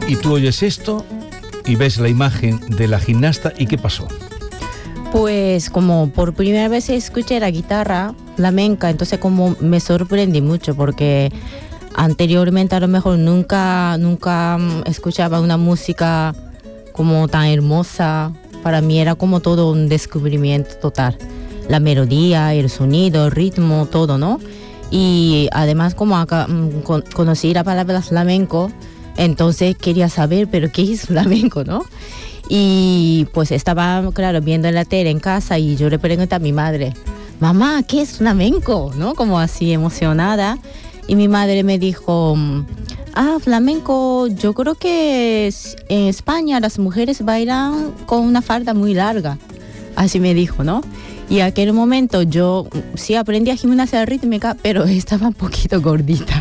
y tú oyes esto y ves la imagen de la gimnasta, ¿y qué pasó? Pues como por primera vez escuché la guitarra flamenca, entonces como me sorprendí mucho porque anteriormente a lo mejor nunca escuchaba una música como tan hermosa. Para mí era como todo un descubrimiento total. La melodía, el sonido, el ritmo, todo, ¿no? Y además como acá conocí la palabra flamenco, entonces quería saber, pero ¿qué es flamenco, no? Y pues estaba, claro, viendo en la tele en casa y yo le pregunté a mi madre, mamá, ¿qué es flamenco? ¿No? Como así emocionada. Y mi madre me dijo, flamenco, yo creo que en España las mujeres bailan con una falda muy larga. Así me dijo, ¿no? Y en aquel momento yo sí aprendí a gimnasia rítmica, pero estaba un poquito gordita.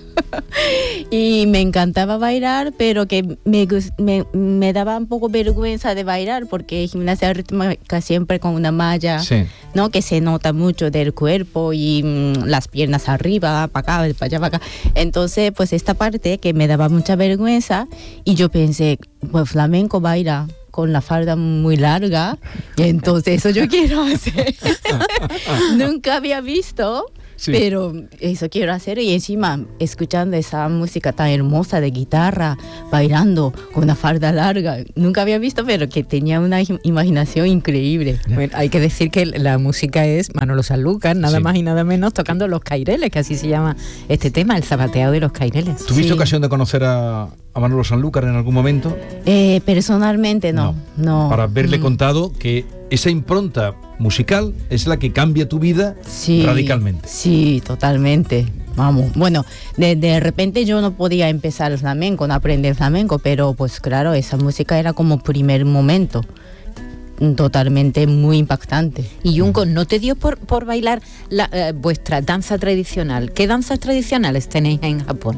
Y me encantaba bailar, pero que me daba un poco vergüenza de bailar porque gimnasia rítmica siempre con una malla, sí, ¿no? Que se nota mucho del cuerpo y las piernas arriba, para acá, para allá, para acá. Entonces, pues esta parte que me daba mucha vergüenza y yo pensé, pues flamenco baila con la falda muy larga, y entonces eso yo quiero hacer. Nunca había visto. Sí. Pero eso quiero hacer y encima escuchando esa música tan hermosa de guitarra, bailando con una falda larga. Nunca había visto, pero que tenía una imaginación increíble. Bueno, hay que decir que la música es Manolo Sanlúcar, nada más y nada menos, tocando los caireles, que así se llama este tema, el zapateado de los caireles. ¿Tuviste ocasión de conocer a Manolo Sanlúcar en algún momento? Personalmente no. Para haberle contado que esa impronta musical es la que cambia tu vida radicalmente. Sí, totalmente. Vamos, bueno, de repente yo no podía empezar el flamenco, no aprender flamenco, pero pues claro, esa música era como primer momento, totalmente muy impactante. Y Junko, ¿no te dio por bailar vuestra danza tradicional? ¿Qué danzas tradicionales tenéis en Japón?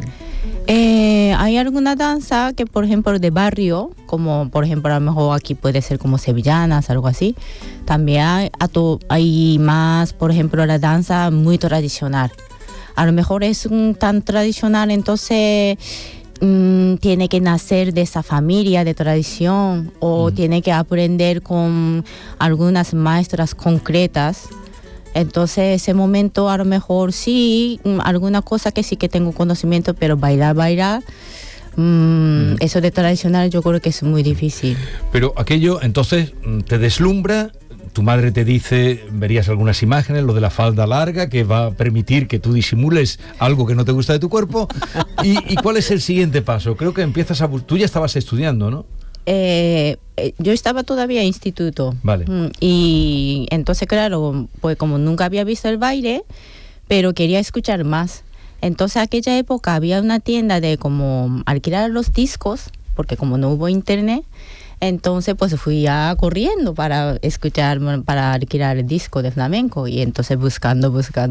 Hay alguna danza que, por ejemplo, de barrio, como por ejemplo a lo mejor aquí puede ser como sevillanas, algo así. También hay más, por ejemplo, la danza muy tradicional. A lo mejor es tan tradicional, entonces tiene que nacer de esa familia de tradición o tiene que aprender con algunas maestras concretas. Entonces ese momento a lo mejor sí, alguna cosa que sí que tengo conocimiento, pero bailar, eso de tradicional yo creo que es muy difícil. Pero aquello entonces te deslumbra, tu madre te dice, verías algunas imágenes, lo de la falda larga, que va a permitir que tú disimules algo que no te gusta de tu cuerpo. ¿Y cuál es el siguiente paso? Creo que empiezas tú ya estabas estudiando, ¿no? Yo estaba todavía en instituto. Vale. Y entonces, claro, pues como nunca había visto el baile, pero quería escuchar más. Entonces, aquella época había una tienda de como alquilar los discos, porque como no hubo internet, entonces pues fui ya corriendo para escuchar, para alquilar el disco de flamenco y entonces buscando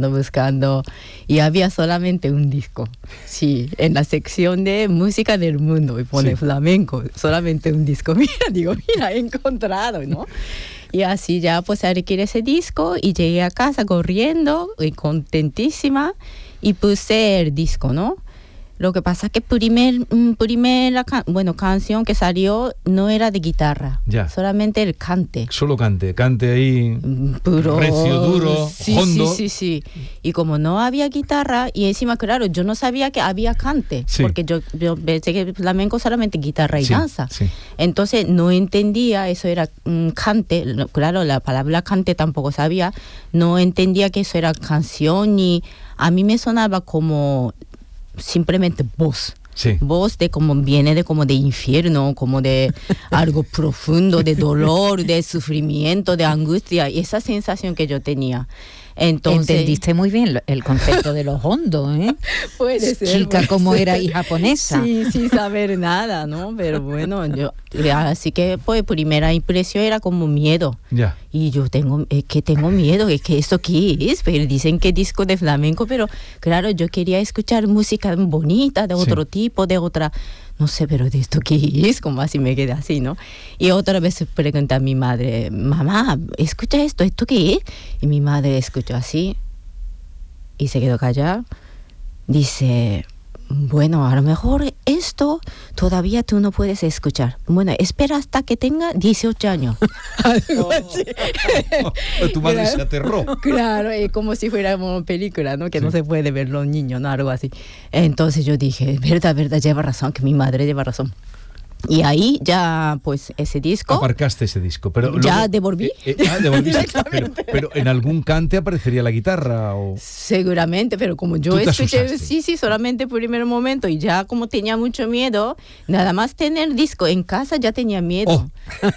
y había solamente un disco, sí, en la sección de música del mundo y pone flamenco, solamente un disco, mira, he encontrado, ¿no? Y así ya pues alquilé ese disco y llegué a casa corriendo y contentísima y puse el disco, ¿no? Lo que pasa es que primera canción que salió no era de guitarra, solamente el cante. Solo cante ahí, puro, recio, duro, hondo. Sí. Y como no había guitarra, y encima, claro, yo no sabía que había cante, porque yo pensé que flamenco solamente guitarra y danza. Sí. Entonces no entendía, eso era cante, claro, la palabra cante tampoco sabía, no entendía que eso era canción, y a mí me sonaba como simplemente voz. Sí. Voz de como viene de como de infierno, como de algo profundo, de dolor, de sufrimiento, de angustia, y esa sensación que yo tenía. Entonces, entendiste muy bien el concepto de los hondos, ¿eh? Puede ser. Chica como era y japonesa. Sí, sin saber nada, ¿no? Pero bueno, así que pues primera impresión era como miedo. Y yo tengo miedo, es que esto qué es, pero dicen que disco de flamenco, pero claro, yo quería escuchar música bonita, de otro tipo, de otra, no sé, pero de esto qué es, como así me quedé así, ¿no? Y otra vez pregunté a mi madre, mamá, escucha esto qué es, y mi madre escuchó así y se quedó callada. Dice, bueno, a lo mejor esto todavía tú no puedes escuchar. Bueno, espera hasta que tenga 18 años. Algo así. Tu madre se aterró. Claro, como si fuera una película, ¿no? Que no se puede ver los niños, ¿no? Algo así. Entonces yo dije, verdad, lleva razón, que mi madre lleva razón. Y ahí ya, pues, ese disco... Aparcaste ese disco, pero... ¿Ya luego, devolví? Devolviste. pero en algún cante aparecería la guitarra o... Seguramente, pero como yo escuché, sí, solamente por primer momento, y ya como tenía mucho miedo, nada más tener disco en casa ya tenía miedo. Oh.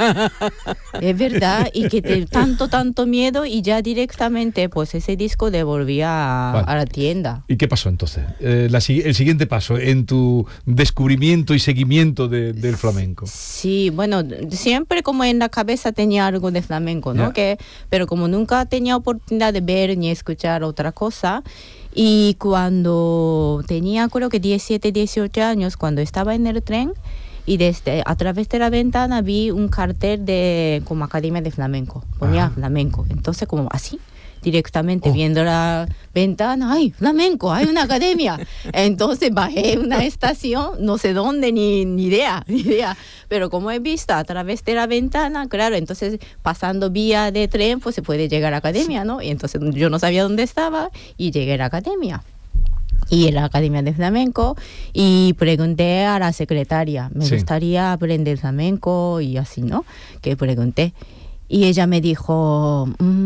Es verdad, y que tanto miedo, y ya directamente, pues, ese disco devolví a la tienda. ¿Y qué pasó entonces? El siguiente paso en tu descubrimiento y seguimiento del flamenco. Sí, bueno, siempre como en la cabeza tenía algo de flamenco, ¿no? Pero como nunca tenía oportunidad de ver ni escuchar otra cosa, y cuando tenía creo que 17, 18 años, cuando estaba en el tren, y a través de la ventana vi un cartel de como Academia de Flamenco, ponía flamenco, entonces como así, directamente viendo la ventana, ¡ay, flamenco! ¡Hay una academia! Entonces bajé una estación, no sé dónde, ni idea. Pero como he visto a través de la ventana, claro, entonces pasando vía de tren, pues se puede llegar a la academia, ¿no? Y entonces yo no sabía dónde estaba y llegué a la academia. Y en la Academia de Flamenco, y pregunté a la secretaria, me gustaría aprender flamenco y así, ¿no? Que pregunté. Y ella me dijo,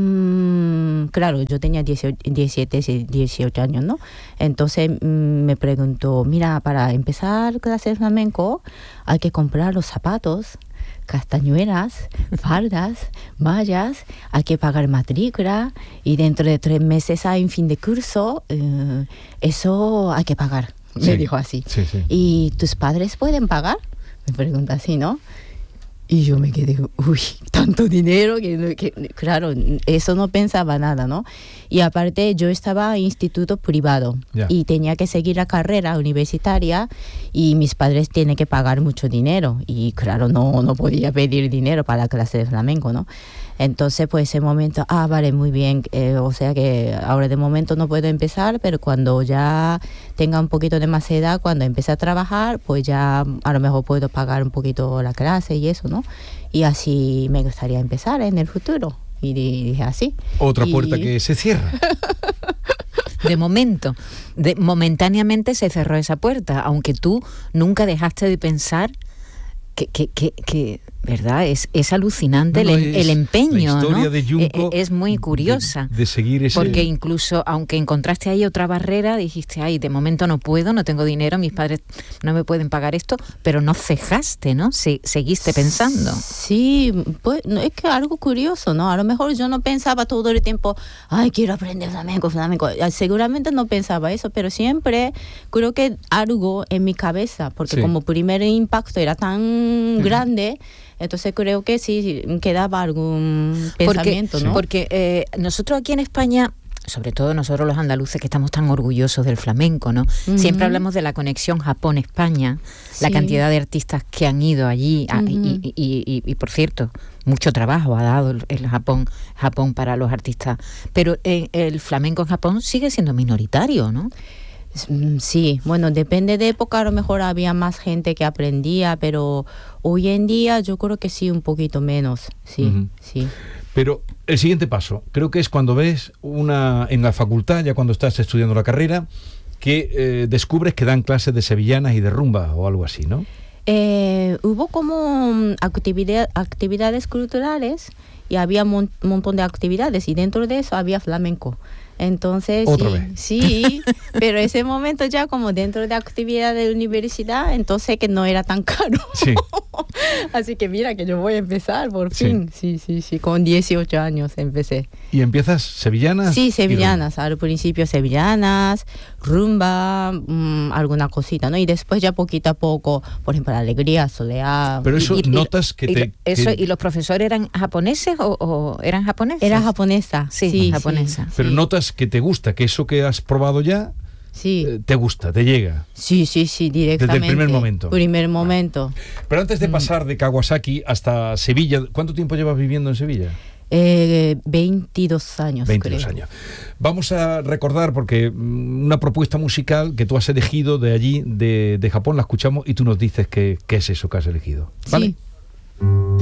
claro, yo tenía 17, 18 años, ¿no? Entonces me preguntó, mira, para empezar clases de flamenco hay que comprar los zapatos, castañuelas, faldas, mallas, hay que pagar matrícula, y dentro de 3 meses hay un fin de curso, eso hay que pagar, me dijo así. Sí. ¿Y tus padres pueden pagar? Me pregunta así, ¿no? Y yo me quedé, uy, tanto dinero que claro, eso no pensaba nada, ¿no? Y aparte yo estaba en instituto privado y tenía que seguir la carrera universitaria, y mis padres tienen que pagar mucho dinero, y claro, no podía pedir dinero para la clase de flamenco, ¿no? Entonces, pues ese momento, vale, muy bien, o sea que ahora de momento no puedo empezar, pero cuando ya tenga un poquito de más edad, cuando empiece a trabajar, pues ya a lo mejor puedo pagar un poquito la clase y eso, ¿no? Y así me gustaría empezar en el futuro. Y dije así. Otra puerta que se cierra. De momento, momentáneamente se cerró esa puerta, aunque tú nunca dejaste de pensar que ¿verdad? Es alucinante el empeño, la historia, ¿no? de Junco, es muy curiosa. De seguir ese... Porque incluso, aunque encontraste ahí otra barrera, dijiste, de momento no puedo, no tengo dinero, mis padres no me pueden pagar esto, pero no cejaste, ¿no? Seguiste pensando. Sí, pues es que algo curioso, ¿no? A lo mejor yo no pensaba todo el tiempo, quiero aprender flamenco. Seguramente no pensaba eso, pero siempre creo que algo en mi cabeza, porque como primer impacto era tan grande, entonces creo que sí quedaba algún pensamiento, ¿no? Porque nosotros aquí en España, sobre todo nosotros los andaluces que estamos tan orgullosos del flamenco, ¿no? Siempre hablamos de la conexión Japón-España, la cantidad de artistas que han ido allí, y por cierto, mucho trabajo ha dado el Japón para los artistas, pero el flamenco en Japón sigue siendo minoritario, ¿no? Sí, bueno, depende de época, a lo mejor había más gente que aprendía, pero hoy en día yo creo que sí, un poquito menos, sí. Pero el siguiente paso, creo que es cuando ves en la facultad, ya cuando estás estudiando la carrera, que descubres que dan clases de sevillanas y de rumba o algo así, ¿no? Hubo como actividades culturales, y había un montón de actividades, y dentro de eso había flamenco. Entonces, sí, pero ese momento ya como dentro de la actividad de la universidad, entonces que no era tan caro. Sí. Así que mira que yo voy a empezar por fin. Sí, con 18 años empecé. ¿Y empiezas sevillanas? Sí, sevillanas, al principio sevillanas, rumba, alguna cosita, ¿no? Y después ya poquito a poco, por ejemplo, la alegría, soleá. Pero eso notas que ¿Y los profesores eran japoneses o eran japoneses? Era japonesa. Sí, japonesa. Pero notas que te gusta, que eso que has probado ya te gusta, te llega. Sí, directamente. Desde el primer momento. Momento. Pero antes de pasar de Kawasaki hasta Sevilla, ¿cuánto tiempo llevas viviendo en Sevilla? 22 años. 22 creo. años. Vamos a recordar, porque una propuesta musical que tú has elegido de allí, de Japón, la escuchamos y tú nos dices qué es eso que has elegido. ¿Vale? Sí.